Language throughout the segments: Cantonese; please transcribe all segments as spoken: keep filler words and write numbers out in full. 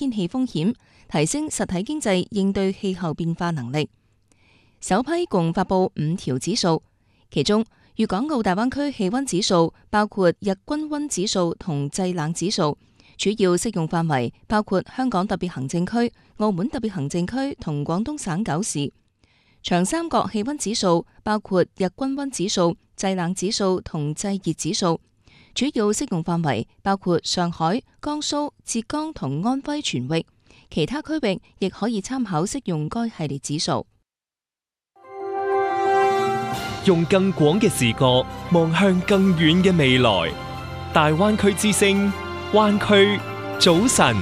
天氣風險，提升實體經濟應對氣候變化能力。首批共發布五條指數，其中粵港澳大灣區氣溫指數包括日均溫指數同製冷指數，主要適用範圍包括香港特別行政區、澳門特別行政區同廣東省九市。長三角氣溫指數包括日均溫指數、製冷指數同製熱指數，主要適用範圍包括上海、江蘇、浙江同安徽全域，其他區域亦可以參考適用該系列指數。 用更廣嘅視角望向更遠嘅未來，大灣區之聲，灣區早晨。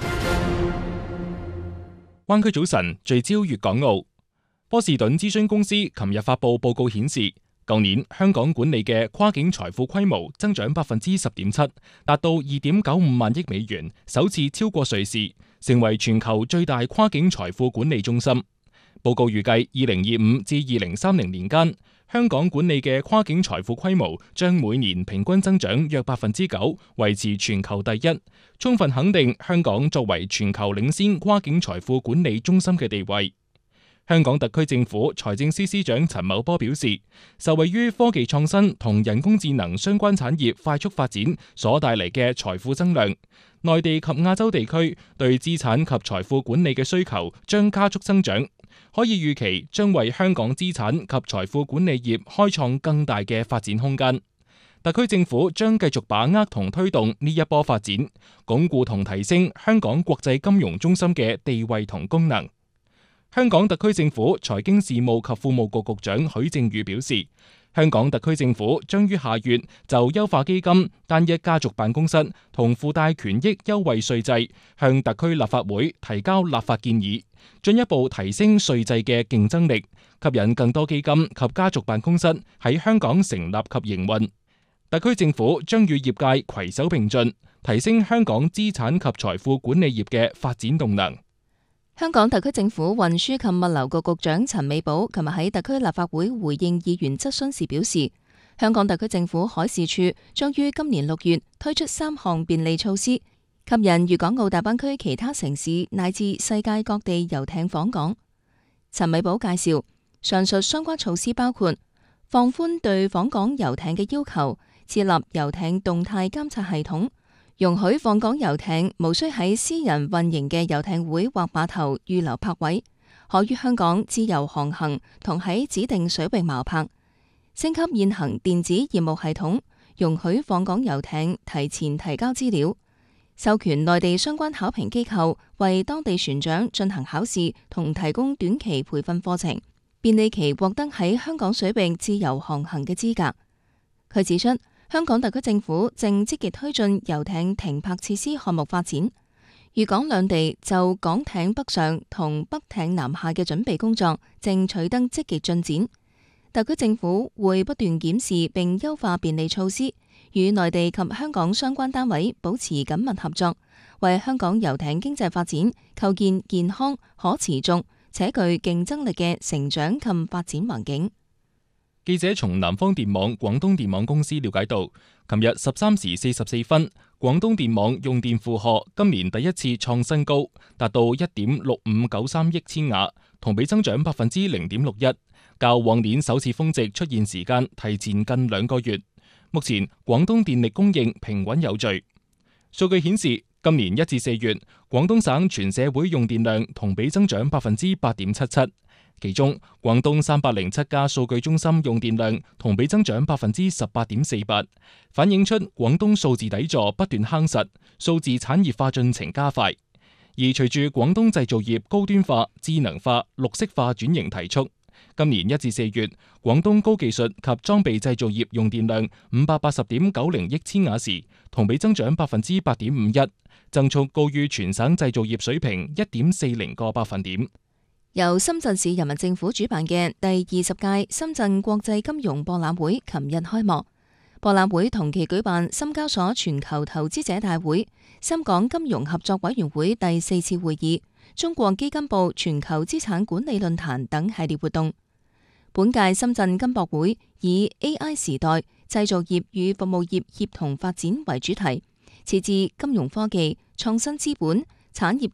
灣區早晨聚焦粵港澳。波士頓諮詢公司琴日發佈報告顯示，舊年香港管理嘅跨境財富規模增長百分之十點七，達到二點九五萬億美元，首次超過瑞士，成為全球最大跨境財富管理中心。報告預計二零二五至二零三零年間，香港管理嘅跨境財富規模將每年平均增長約百分之九，維持全球第一，充分肯定香港作為全球領先跨境財富管理中心嘅地位。香港特區政府財政司司長陳茂波表示，受惠於科技創新同人工智能相關產業快速發展所帶嚟嘅財富增量，內地及亞洲地區對資產及財富管理嘅需求將加速增長，可以預期將為香港資產及財富管理業開創更大嘅發展空間。特區政府將繼續把握同推動呢一波發展，鞏固同提升香港國際金融中心嘅地位同功能。香港特區政府財經事務及庫務局局長許正宇表示，香港特區政府將於下月就優化基金單一家族辦公室同附帶權益優惠稅制，向特區立法會提交立法建議，進一步提升稅制嘅競爭力，吸引更多基金及家族辦公室喺香港成立及營運。特區政府將與業界攜手並進，提升香港資產及財富管理業嘅發展動能。 香港特區政府運輸及物流局局長陳美寶琴日喺特區立法會回應議員質詢時表示，香港特區政府海事處將於今年六月推出三項便利措施，吸引粵港澳大灣區其他城市乃至世界各地遊艇訪港。陳美寶介紹，上述相關措施包括放寬對訪港遊艇嘅要求，設立遊艇動態監察系統，容許訪港遊艇無需喺私人運營嘅遊艇會或碼頭預留泊位，可於香港自由航行同喺指定水域錨泊；升級現行電子業務系統，容許訪港遊艇提前提交資料；授權內地相關考評機構為當地船長進行考試同提供短期培訓課程，便利其獲得喺香港水域自由航行嘅資格。佢指出，香港特區政府正積極推進遊艇停泊設施項目發展，粵港兩地就港艇北上同北艇南下嘅準備工作正取得積極進展。特區政府會不斷檢視並優化便利措施，與內地及香港相關單位保持緊密合作，為香港遊艇經濟發展構建健康、可持續且具競爭力嘅成長及發展環境。 記者從南方電網廣東電網公司了解到，琴日十三時四十四分，廣東電網用電負荷今年第一次創新高，達到一點六五九三億千瓦，同比增長百分之零點六一，較往年首次峰值出現時間提前近兩個月。目前廣東電力供應平穩有序。數據顯示，今年一至四月，廣東省全社會用電量同比增長百分之八點七七。其中，廣東三百零七家數據中心用電量同比增長百分之十八點四八，反映出廣東數字底座不斷夯實，數字產業化進程加快。而隨住廣東製造業高端化、智能化、綠色化轉型提速，今年一至四月，廣東高技術及裝備製造業用電量五百八十點九零億千瓦時，同比增長百分之八點五一，增速高於全省製造業水平一點四零個百分點。 由深圳市人民政府主辦嘅第二十屆深圳國際金融博覽會琴日開幕。博覽會同期舉辦深交所全球投資者大會、深港金融合作委員會第四次會議、中國基金部全球資產管理論壇等系列活動。本屆深圳金博會以 A I 時代製造業與服務業協同發展為主題，設置金融科技、創新資本、產業